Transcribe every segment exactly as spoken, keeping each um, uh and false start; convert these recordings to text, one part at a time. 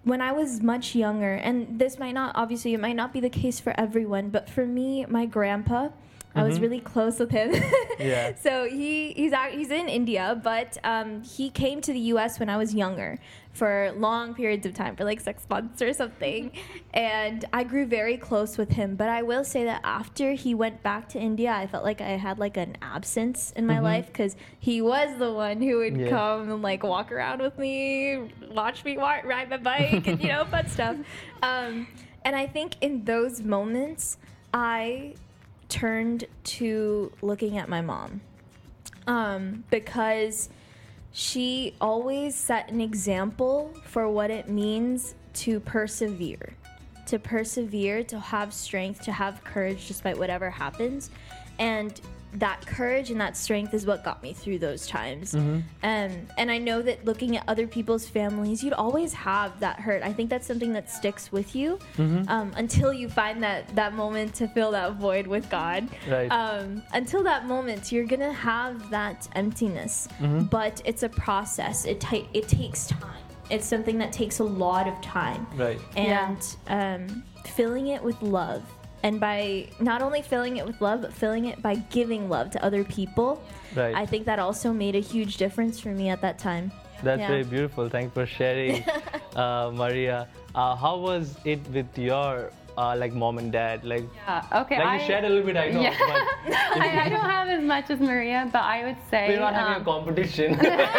when I was much younger, and this might not, obviously, it might not be the case for everyone, but for me, my grandpa, I was Mhm. really close with him. Yeah. So he he's out, he's in India, but um, he came to the U S when I was younger for long periods of time, for like six months or something. And I grew very close with him. But I will say that after he went back to India, I felt like I had like an absence in my Mhm. life because he was the one who would Yeah. come and like walk around with me, watch me wa- ride my bike, and you know, fun stuff. Um, and I think in those moments, I turned to looking at my mom um, because she always set an example for what it means to persevere, to persevere, to have strength, to have courage despite whatever happens. And that courage and that strength is what got me through those times. Mm-hmm. Um, and I know that looking at other people's families, you'd always have that hurt. I think that's something that sticks with you Mm-hmm. um, until you find that, that moment to fill that void with God. Right. Um, until that moment, you're going to have that emptiness. Mhm. But it's a process. It, ta- it takes time. It's something that takes a lot of time. Right. And um, filling it with love. And by not only filling it with love, but filling it by giving love to other people. Right. I think that also made a huge difference for me at that time. That's Yeah. very beautiful. Thanks for sharing, uh, Maria. Uh, how was it with your uh, like mom and dad? Like, Yeah, okay. like I, you shared a little bit, I know, Yeah. but I, I don't have as much as Maria, but I would say. we're not having um, a competition.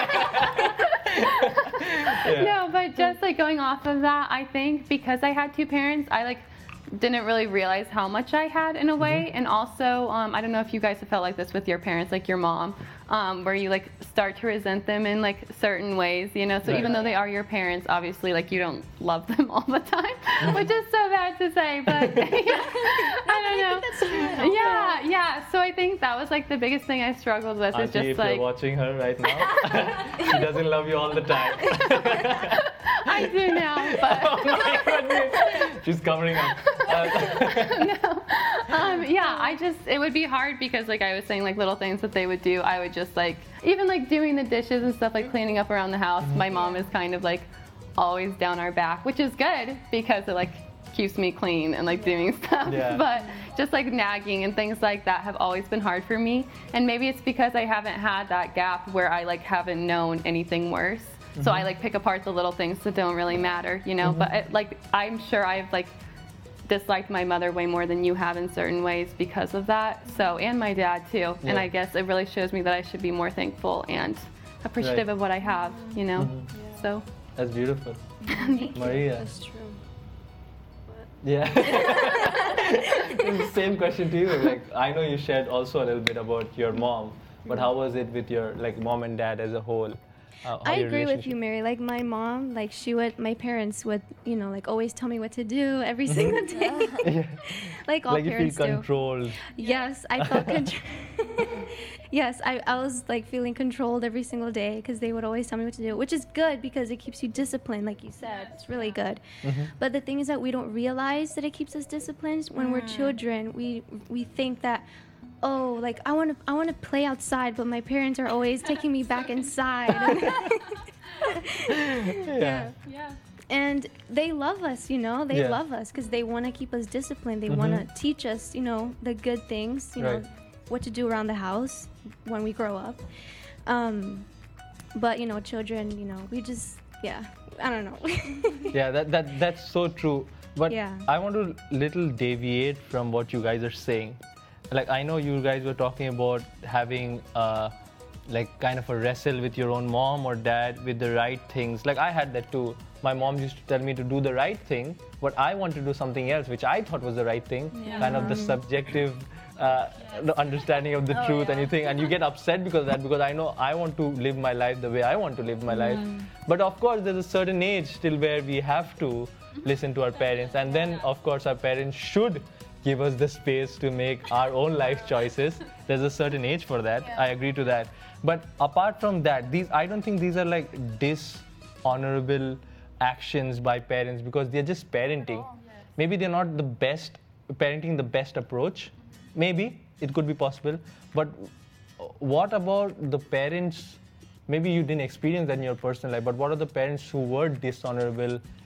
Yeah. No, but just like going off of that, I think because I had two parents, I like didn't really realize how much I had in a way. Mm-hmm. And also, um, I don't know if you guys have felt like this with your parents, like your mom, um, where you like start to resent them in like certain ways, you know? So Right. even though they are your parents, obviously like you don't love them all the time, which is so bad to say, but I don't know. that's true. Yeah, yeah. So I think that was like the biggest thing I struggled with is Auntie, just if like. you're watching her right now, she doesn't love you all the time. I do now, but. Oh my goodness. She's covering up. Uh, um, yeah, I just, it would be hard because like I was saying, like little things that they would do, I would just like, even like doing the dishes and stuff, like cleaning up around the house, my mom is kind of like always down our back, which is good because it like keeps me clean and like doing stuff. Yeah. But just like nagging and things like that have always been hard for me. And maybe it's because I haven't had that gap where I like haven't known anything worse. So I like pick apart the little things that don't really matter, you know, but it, like I'm sure I've like disliked my mother way more than you have in certain ways because of that. So, and my dad too. And Yeah. I guess it really shows me that I should be more thankful and appreciative Right. of what I have, you know. So, That's beautiful. Maria. That's true. Yeah. Same question to you. Like, I know you shared also a little bit about your mom, but how was it with your like mom and dad as a whole? How, how I your agree with relationship- you, Mary. Like my mom, like she would, my parents would, you know, like always tell me what to do every single day. Yeah. Like all Like you feel parents do. controlled. Yes, I felt control. Yes, I, I was like feeling controlled every single day because they would always tell me what to do, which is good because it keeps you disciplined, like you said. It's really good. But the thing is that we don't realize that it keeps us disciplined when we're children. We we think that, oh, like I want to I want to play outside, but my parents are always taking me back inside. Yeah. yeah. And they love us, you know. They Yeah. love us because they want to keep us disciplined. They want to teach us, you know, the good things, you Right. know, what to do around the house when we grow up. Um, but you know, children, you know, we just, yeah, I don't know. Yeah, that, that that's so true. But Yeah. I want to little deviate from what you guys are saying. Like I know you guys were talking about having uh, like kind of a wrestle with your own mom or dad with the right things. Like I had that too. My mom used to tell me to do the right thing, but I wanted to do something else, which I thought was the right thing. Kind of the subjective uh, the understanding of the truth and you think, and you get upset because of that, because I know I want to live my life the way I want to live my life. But of course, there's a certain age till where we have to listen to our parents, and then of course our parents should give us the space to make our own life choices. There's a certain age for that. I agree to that. But apart from that, these I don't think these are like dishonorable actions by parents because they're just parenting. Maybe they're not the best parenting, the best approach. Maybe it could be possible. But what about the parents? Maybe you didn't experience that in your personal life, but what are the parents who were dishonorable